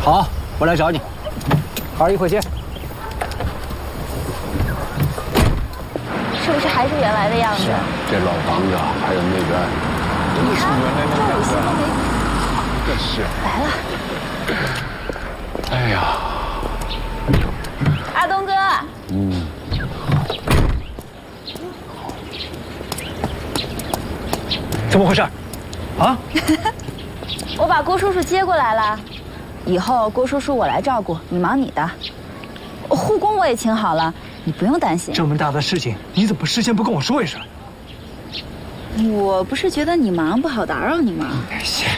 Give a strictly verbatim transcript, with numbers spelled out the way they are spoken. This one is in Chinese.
好，我来找你。好，一会儿见。 是不是还是原来的样子？ 这老房子还有那边，真的是原来那样子。这是来了。 哎呀， 阿东哥。 嗯。 怎么回事？啊？ 我把郭叔叔接过来了，以后郭叔叔我来照顾，你忙你的。护工我也请好了，你不用担心。 这么大的事情，你怎么事先不跟我说一声？ 我不是觉得你忙不好打扰你吗？